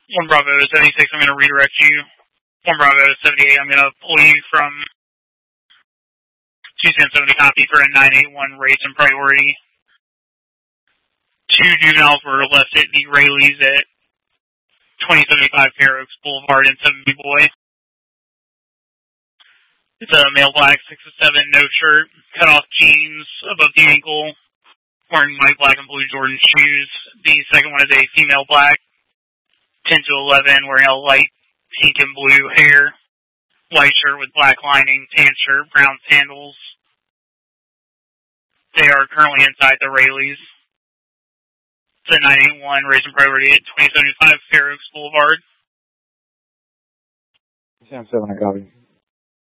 1 Bravo 76, I'm going to redirect you. 1 Bravo 78, I'm going to pull you from 270 copy for a 981 race and priority. 2 juveniles were left at the Rayleighs at 2075 Fair Oaks Boulevard in 7B Boy. It's a male black, 6'7", no shirt, cut off jeans above the ankle, wearing white, black, and blue Jordan shoes. The second one is a female black, 10 to 11, wearing a light pink and blue hair, white shirt with black lining, tan shirt, brown sandals. They are currently inside the Rayleighs. It's a 981 race and priority at 2075 Fair Oaks Boulevard. Sam 7, I copy.